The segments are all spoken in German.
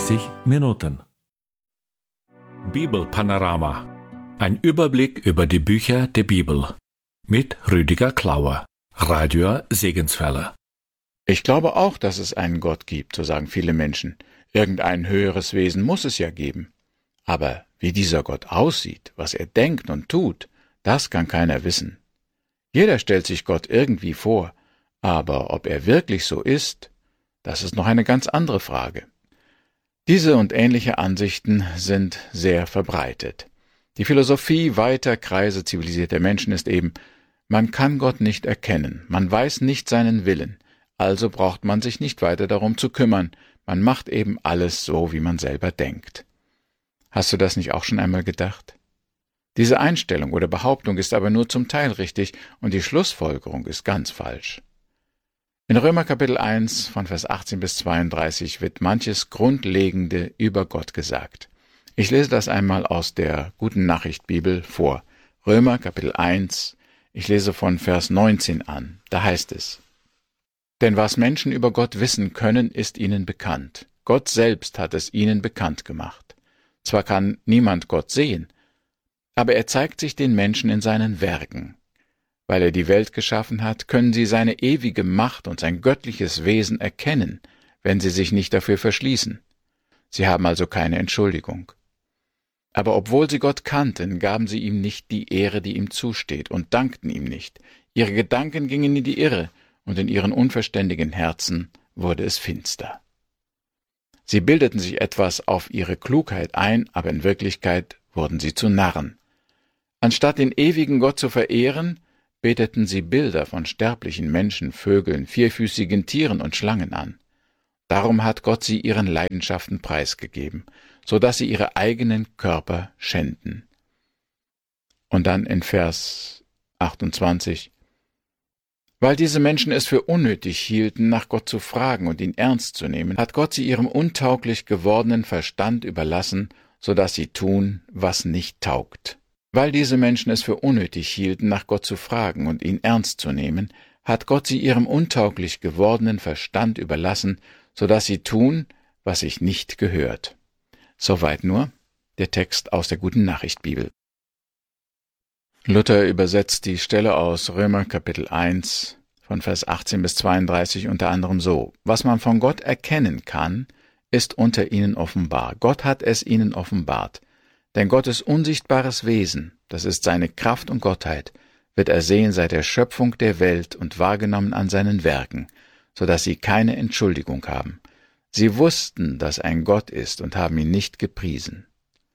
30 Minuten. Bibelpanorama. Ein Überblick über die Bücher der Bibel. Mit Rüdiger Klauer, Radio Segenswelle. Ich glaube auch, dass es einen Gott gibt, so sagen viele Menschen. Irgendein höheres Wesen muss es ja geben. Aber wie dieser Gott aussieht, was er denkt und tut, das kann keiner wissen. Jeder stellt sich Gott irgendwie vor, aber ob er wirklich so ist, das ist noch eine ganz andere Frage. Diese und ähnliche Ansichten sind sehr verbreitet. Die Philosophie weiter Kreise zivilisierter Menschen ist eben, man kann Gott nicht erkennen, man weiß nicht seinen Willen, also braucht man sich nicht weiter darum zu kümmern, man macht eben alles so, wie man selber denkt. Hast du das nicht auch schon einmal gedacht? Diese Einstellung oder Behauptung ist aber nur zum Teil richtig und die Schlussfolgerung ist ganz falsch. In Römer Kapitel 1 von Vers 18 bis 32 wird manches Grundlegende über Gott gesagt. Ich lese das einmal aus der Guten Nachricht Bibel vor. Römer Kapitel 1, ich lese von Vers 19 an. Da heißt es: Denn was Menschen über Gott wissen können, ist ihnen bekannt. Gott selbst hat es ihnen bekannt gemacht. Zwar kann niemand Gott sehen, aber er zeigt sich den Menschen in seinen Werken. Weil er die Welt geschaffen hat, können sie seine ewige Macht und sein göttliches Wesen erkennen, wenn sie sich nicht dafür verschließen. Sie haben also keine Entschuldigung. Aber obwohl sie Gott kannten, gaben sie ihm nicht die Ehre, die ihm zusteht, und dankten ihm nicht. Ihre Gedanken gingen in die Irre, und in ihren unverständigen Herzen wurde es finster. Sie bildeten sich etwas auf ihre Klugheit ein, aber in Wirklichkeit wurden sie zu Narren. Anstatt den ewigen Gott zu verehren, beteten sie Bilder von sterblichen Menschen, Vögeln, vierfüßigen Tieren und Schlangen an. Darum hat Gott sie ihren Leidenschaften preisgegeben, so dass sie ihre eigenen Körper schänden. Und dann in Vers 28: Weil diese Menschen es für unnötig hielten, nach Gott zu fragen und ihn ernst zu nehmen, hat Gott sie ihrem untauglich gewordenen Verstand überlassen, so dass sie tun, was nicht taugt. Weil diese Menschen es für unnötig hielten, nach Gott zu fragen und ihn ernst zu nehmen, hat Gott sie ihrem untauglich gewordenen Verstand überlassen, so dass sie tun, was sich nicht gehört. Soweit nur der Text aus der Guten Nachricht Bibel. Luther übersetzt die Stelle aus Römer Kapitel 1 von Vers 18 bis 32 unter anderem so: Was man von Gott erkennen kann, ist unter ihnen offenbar. Gott hat es ihnen offenbart. Denn Gottes unsichtbares Wesen, das ist seine Kraft und Gottheit, wird ersehen seit der Schöpfung der Welt und wahrgenommen an seinen Werken, so dass sie keine Entschuldigung haben. Sie wussten, dass ein Gott ist und haben ihn nicht gepriesen.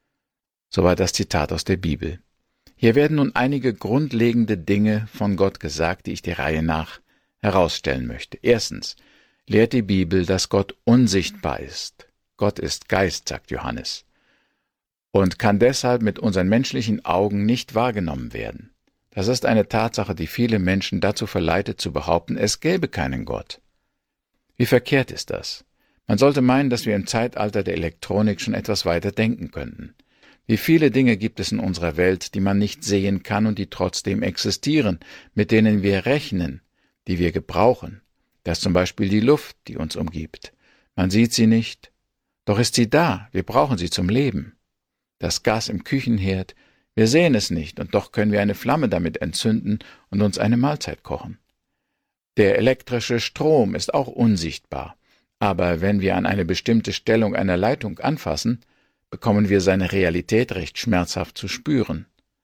Soweit das Zitat aus der Bibel. Hier werden nun einige grundlegende Dinge von Gott gesagt, die ich der Reihe nach herausstellen möchte. Erstens lehrt die Bibel, dass Gott unsichtbar ist. Gott ist Geist, sagt Johannes, und kann deshalb mit unseren menschlichen Augen nicht wahrgenommen werden. Das ist eine Tatsache, die viele Menschen dazu verleitet zu behaupten, es gäbe keinen Gott. Wie verkehrt ist das? Man sollte meinen, dass wir im Zeitalter der Elektronik schon etwas weiter denken könnten. Wie viele Dinge gibt es in unserer Welt, die man nicht sehen kann und die trotzdem existieren, mit denen wir rechnen, die wir gebrauchen. Das ist zum Beispiel die Luft, die uns umgibt. Man sieht sie nicht, doch ist sie da, wir brauchen sie zum Leben. Das Gas im Küchenherd, wir sehen es nicht, und doch können wir eine Flamme damit entzünden und uns eine Mahlzeit kochen. Der elektrische Strom ist auch unsichtbar, aber wenn wir an eine bestimmte Stellung einer Leitung anfassen, bekommen wir seine Realität recht schmerzhaft zu spüren.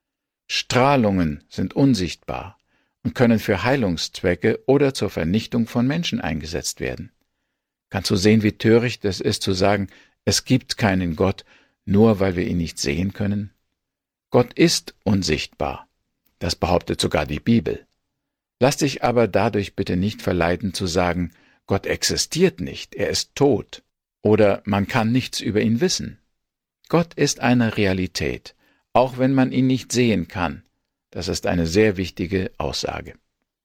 Strahlungen sind unsichtbar und können für Heilungszwecke oder zur Vernichtung von Menschen eingesetzt werden. Kannst du sehen, wie töricht es ist zu sagen, es gibt keinen Gott, nur weil wir ihn nicht sehen können? Gott ist unsichtbar. Das behauptet sogar die Bibel. Lass dich aber dadurch bitte nicht verleiten zu sagen, Gott existiert nicht, er ist tot, oder man kann nichts über ihn wissen. Gott ist eine Realität, auch wenn man ihn nicht sehen kann. Das ist eine sehr wichtige Aussage.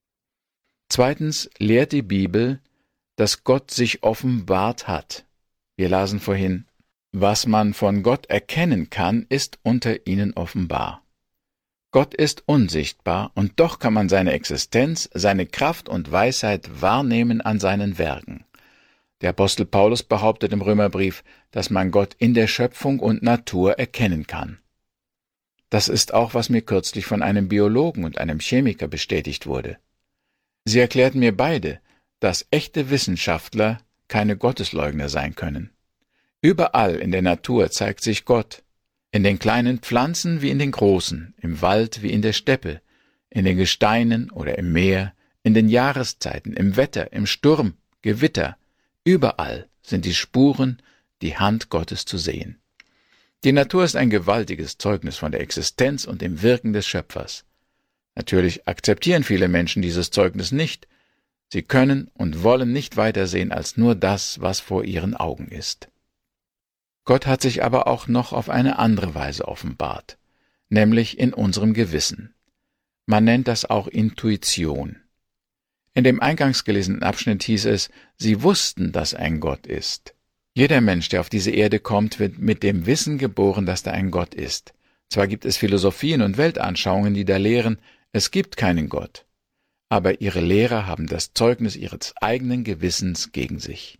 Zweitens lehrt die Bibel, dass Gott sich offenbart hat. Wir lasen vorhin: Was man von Gott erkennen kann, ist unter ihnen offenbar. Gott ist unsichtbar, und doch kann man seine Existenz, seine Kraft und Weisheit wahrnehmen an seinen Werken. Der Apostel Paulus behauptet im Römerbrief, dass man Gott in der Schöpfung und Natur erkennen kann. Das ist auch, was mir kürzlich von einem Biologen und einem Chemiker bestätigt wurde. Sie erklärten mir beide, dass echte Wissenschaftler keine Gottesleugner sein können. Überall in der Natur zeigt sich Gott, in den kleinen Pflanzen wie in den großen, im Wald wie in der Steppe, in den Gesteinen oder im Meer, in den Jahreszeiten, im Wetter, im Sturm, Gewitter. Überall sind die Spuren, die Hand Gottes zu sehen. Die Natur ist ein gewaltiges Zeugnis von der Existenz und dem Wirken des Schöpfers. Natürlich akzeptieren viele Menschen dieses Zeugnis nicht. Sie können und wollen nicht weitersehen als nur das, was vor ihren Augen ist. Gott hat sich aber auch noch auf eine andere Weise offenbart, nämlich in unserem Gewissen. Man nennt das auch Intuition. In dem eingangs gelesenen Abschnitt hieß es, sie wussten, dass ein Gott ist. Jeder Mensch, der auf diese Erde kommt, wird mit dem Wissen geboren, dass da ein Gott ist. Zwar gibt es Philosophien und Weltanschauungen, die da lehren, es gibt keinen Gott, aber ihre Lehrer haben das Zeugnis ihres eigenen Gewissens gegen sich.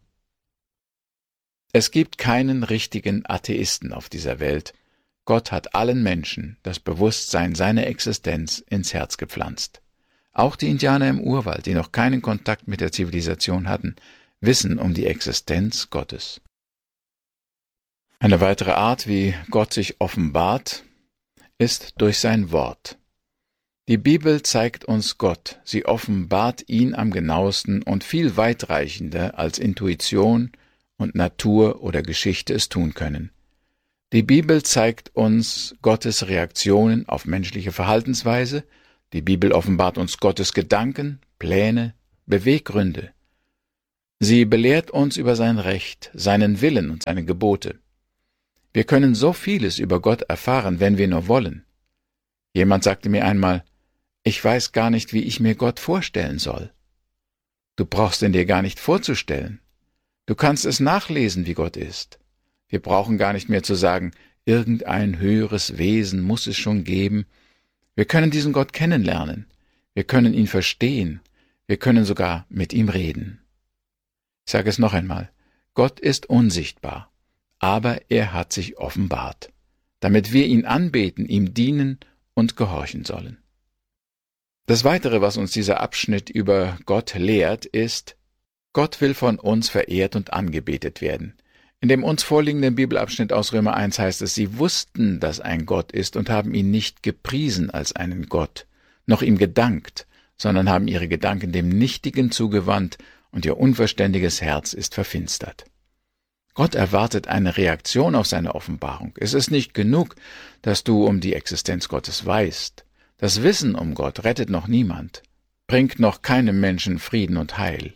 Es gibt keinen richtigen Atheisten auf dieser Welt. Gott hat allen Menschen das Bewusstsein seiner Existenz ins Herz gepflanzt. Auch die Indianer im Urwald, die noch keinen Kontakt mit der Zivilisation hatten, wissen um die Existenz Gottes. Eine weitere Art, wie Gott sich offenbart, ist durch sein Wort. Die Bibel zeigt uns Gott, sie offenbart ihn am genauesten und viel weitreichender als Intuition und Natur oder Geschichte es tun können. Die Bibel zeigt uns Gottes Reaktionen auf menschliche Verhaltensweise, die Bibel offenbart uns Gottes Gedanken, Pläne, Beweggründe. Sie belehrt uns über sein Recht, seinen Willen und seine Gebote. Wir können so vieles über Gott erfahren, wenn wir nur wollen. Jemand sagte mir einmal, ich weiß gar nicht, wie ich mir Gott vorstellen soll. Du brauchst ihn dir gar nicht vorzustellen. Du kannst es nachlesen, wie Gott ist. Wir brauchen gar nicht mehr zu sagen, irgendein höheres Wesen muss es schon geben. Wir können diesen Gott kennenlernen. Wir können ihn verstehen. Wir können sogar mit ihm reden. Ich sage es noch einmal. Gott ist unsichtbar, aber er hat sich offenbart, damit wir ihn anbeten, ihm dienen und gehorchen sollen. Das Weitere, was uns dieser Abschnitt über Gott lehrt, ist, Gott will von uns verehrt und angebetet werden. In dem uns vorliegenden Bibelabschnitt aus Römer 1 heißt es, sie wussten, dass ein Gott ist und haben ihn nicht gepriesen als einen Gott, noch ihm gedankt, sondern haben ihre Gedanken dem Nichtigen zugewandt und ihr unverständiges Herz ist verfinstert. Gott erwartet eine Reaktion auf seine Offenbarung. Es ist nicht genug, dass du um die Existenz Gottes weißt. Das Wissen um Gott rettet noch niemand, bringt noch keinem Menschen Frieden und Heil.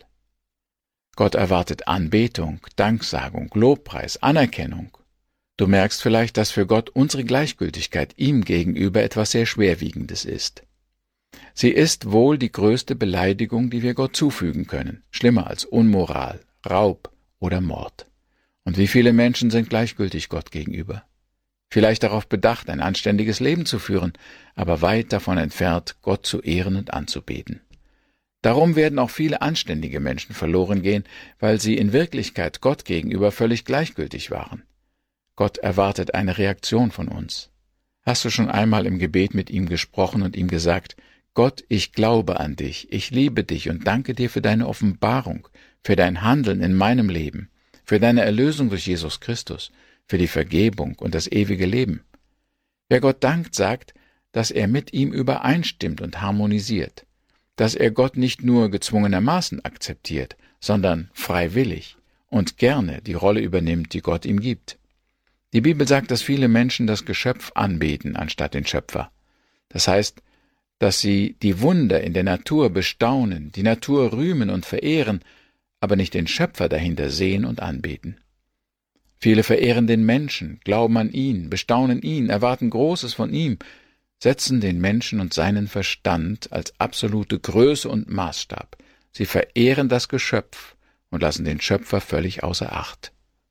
Gott erwartet Anbetung, Danksagung, Lobpreis, Anerkennung. Du merkst vielleicht, dass für Gott unsere Gleichgültigkeit ihm gegenüber etwas sehr Schwerwiegendes ist. Sie ist wohl die größte Beleidigung, die wir Gott zufügen können, schlimmer als Unmoral, Raub oder Mord. Und wie viele Menschen sind gleichgültig Gott gegenüber? Vielleicht darauf bedacht, ein anständiges Leben zu führen, aber weit davon entfernt, Gott zu ehren und anzubeten. Darum werden auch viele anständige Menschen verloren gehen, weil sie in Wirklichkeit Gott gegenüber völlig gleichgültig waren. Gott erwartet eine Reaktion von uns. Hast du schon einmal im Gebet mit ihm gesprochen und ihm gesagt, Gott, ich glaube an dich, ich liebe dich und danke dir für deine Offenbarung, für dein Handeln in meinem Leben, für deine Erlösung durch Jesus Christus, für die Vergebung und das ewige Leben. Wer Gott dankt, sagt, dass er mit ihm übereinstimmt und harmonisiert, dass er Gott nicht nur gezwungenermaßen akzeptiert, sondern freiwillig und gerne die Rolle übernimmt, die Gott ihm gibt. Die Bibel sagt, dass viele Menschen das Geschöpf anbeten, anstatt den Schöpfer. Das heißt, dass sie die Wunder in der Natur bestaunen, die Natur rühmen und verehren, aber nicht den Schöpfer dahinter sehen und anbeten. Viele verehren den Menschen, glauben an ihn, bestaunen ihn, erwarten Großes von ihm, setzen den Menschen und seinen Verstand als absolute Größe und Maßstab. Sie verehren das Geschöpf und lassen den Schöpfer völlig außer Acht.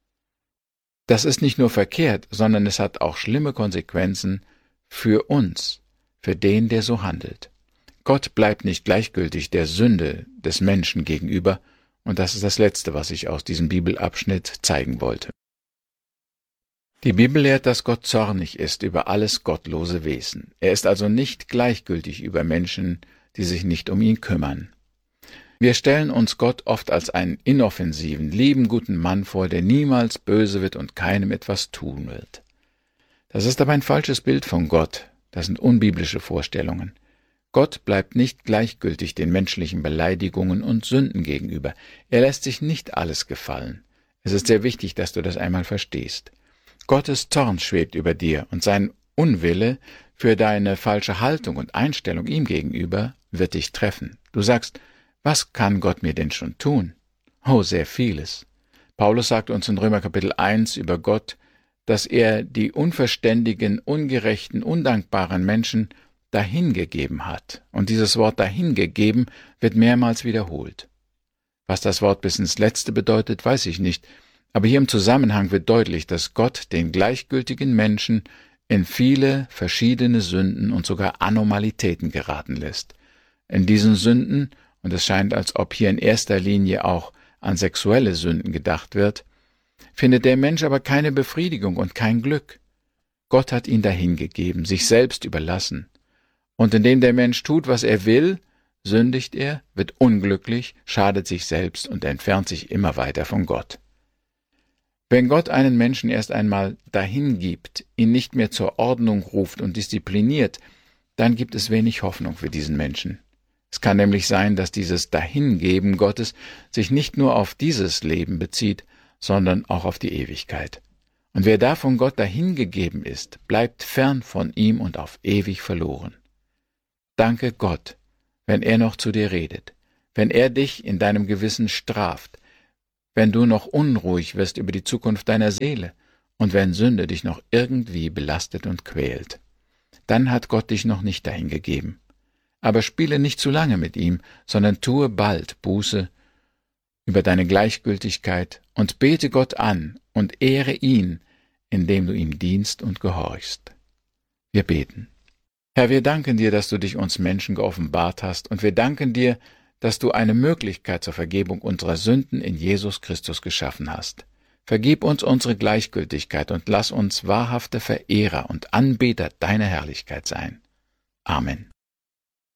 Das ist nicht nur verkehrt, sondern es hat auch schlimme Konsequenzen für uns, für den, der so handelt. Gott bleibt nicht gleichgültig der Sünde des Menschen gegenüber Und das ist das Letzte, was ich aus diesem Bibelabschnitt zeigen wollte. Die Bibel lehrt, dass Gott zornig ist über alles gottlose Wesen. Er ist also nicht gleichgültig über Menschen, die sich nicht um ihn kümmern. Wir stellen uns Gott oft als einen inoffensiven, lieben, guten Mann vor, der niemals böse wird und keinem etwas tun wird. Das ist aber ein falsches Bild von Gott. Das sind unbiblische Vorstellungen. Gott bleibt nicht gleichgültig den menschlichen Beleidigungen und Sünden gegenüber. Er lässt sich nicht alles gefallen. Es ist sehr wichtig, dass du das einmal verstehst. Gottes Zorn schwebt über dir und sein Unwille für deine falsche Haltung und Einstellung ihm gegenüber wird dich treffen. Du sagst, was kann Gott mir denn schon tun? Oh, sehr vieles. Paulus sagt uns in Römer Kapitel 1 über Gott, dass er die unverständigen, ungerechten, undankbaren Menschen dahingegeben hat. Und dieses Wort dahingegeben wird mehrmals wiederholt. Was das Wort bis ins Letzte bedeutet, weiß ich nicht, aber hier im Zusammenhang wird deutlich, dass Gott den gleichgültigen Menschen in viele verschiedene Sünden und sogar Anormalitäten geraten lässt. In diesen Sünden, und es scheint, als ob hier in erster Linie auch an sexuelle Sünden gedacht wird, findet der Mensch aber keine Befriedigung und kein Glück. Gott hat ihn dahingegeben, sich selbst überlassen. Und indem der Mensch tut, was er will, sündigt er, wird unglücklich, schadet sich selbst und entfernt sich immer weiter von Gott. Wenn Gott einen Menschen erst einmal dahingibt, ihn nicht mehr zur Ordnung ruft und diszipliniert, dann gibt es wenig Hoffnung für diesen Menschen. Es kann nämlich sein, dass dieses Dahingeben Gottes sich nicht nur auf dieses Leben bezieht, sondern auch auf die Ewigkeit. Und wer da von Gott dahingegeben ist, bleibt fern von ihm und auf ewig verloren. Danke Gott, wenn er noch zu dir redet, wenn er dich in deinem Gewissen straft, wenn du noch unruhig wirst über die Zukunft deiner Seele und wenn Sünde dich noch irgendwie belastet und quält. Dann hat Gott dich noch nicht dahingegeben. Aber spiele nicht zu lange mit ihm, sondern tue bald Buße über deine Gleichgültigkeit und bete Gott an und ehre ihn, indem du ihm dienst und gehorchst. Wir beten. Herr, wir danken dir, dass du dich uns Menschen geoffenbart hast, und wir danken dir, dass du eine Möglichkeit zur Vergebung unserer Sünden in Jesus Christus geschaffen hast. Vergib uns unsere Gleichgültigkeit und lass uns wahrhafte Verehrer und Anbeter deiner Herrlichkeit sein. Amen.